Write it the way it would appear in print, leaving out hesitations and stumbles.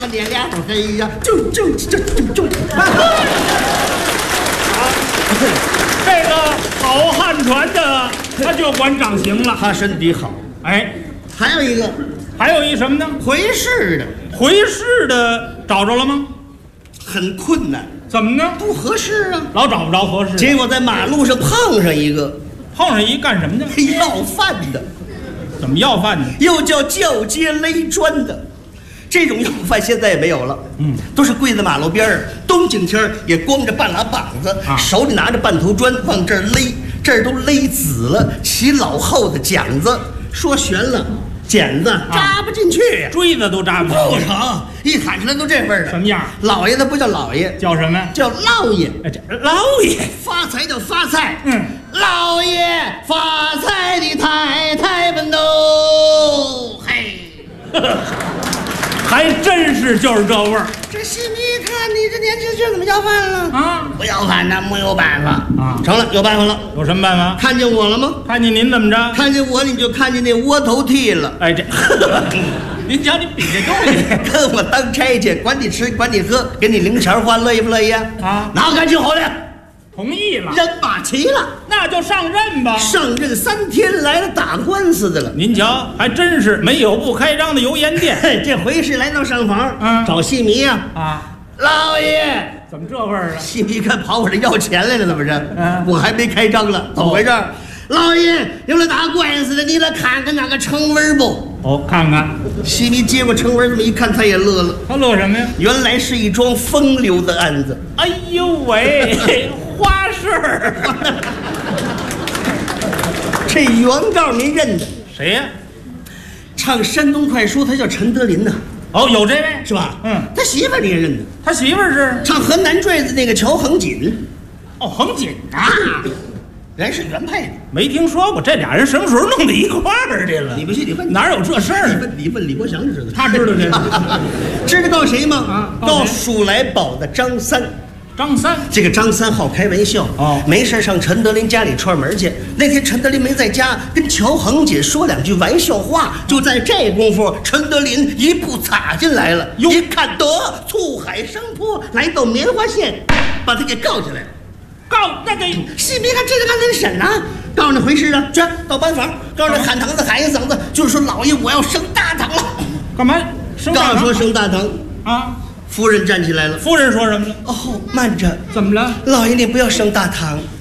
脸俩手黑呀，就。 这个好汉船的，他就管掌刑了。 他身体好。 哎， 还有一什么呢？ 回事的找着了吗？ 很困难。 怎么呢？ 不合适啊， 老找不着合适。 结果在马路上碰上一个干什么呢？ 要饭的。 怎么要饭呢？ 又叫叫街勒砖的。这种要饭现在也没有了，都是跪在马路边儿，冬景天也光着半拉膀子，手里拿着半头砖往这儿勒，这儿都勒紫了，起老厚的茧子，说悬了，茧子扎不进去呀， 锥子都扎不不成，一喊出来都这味儿的。 什么样？ 老爷他不叫老爷， 叫什么？ 叫老爷。 这老爷发财叫发财，老爷发财的太太们都嘿。 还真是就是这味儿。 这戏迷一看你这年轻人怎么要饭了啊？ 不要饭那没有办法啊。 成了，有办法了。 有什么办法？ 看见我了吗？ 看见您怎么着？ 看见我你就看见那窝头屉了。 哎，这您瞧你比这东西， 跟我当差去，管你吃管你喝，给你零钱花，乐意不乐意啊？哪敢就好了。 同意了， 人马齐了， 那就上任吧。 上任3天来了打官司的了。 您瞧，还真是没有不开张的油盐店。 这回是来到上房，找戏迷呀。老爷， 怎么这味儿啊？ 戏迷看跑我这要钱来了，怎么着？我还没开张呢，怎么回事？老爷，有了打官司的，你来看看那个成文不？ 哦，看看。 戏迷接过成文，这么一看，他也乐了。 他乐什么呀？ 原来是一桩风流的案子。 哎呦喂！花事儿， 这原告您认得谁呀？ 唱山东快书，他叫陈德林呐。 哦，有这位是吧？他媳妇儿你也认得。 他媳妇儿是唱河南坠子那个乔恒锦。 哦，恒锦啊， 人是原配的。 没听说过，这俩人什么时候弄到一块儿去了？ 你不信你问， 哪有这事儿？ 你问李国祥就知道。 他知道这个， 知道告谁吗？告数来宝的张三。 张三， 这个张三好开玩笑没事上陈德林家里串门去。那天陈德林没在家，跟乔恒姐说2句玩笑话，就在这功夫，陈德林一步插进来了，一看得醋海生坡，来到棉花县，把他给告起来了。 告那个戏迷看这个案子审啊，告那回事啊，去到班房，告那喊堂子喊一嗓子，就是说老爷我要升大堂了。 干嘛升大堂？ 刚说升大堂啊。 夫人站起来了。 夫人说什么了？ 哦，慢着， 怎么了？ 老爷，你不要升大堂。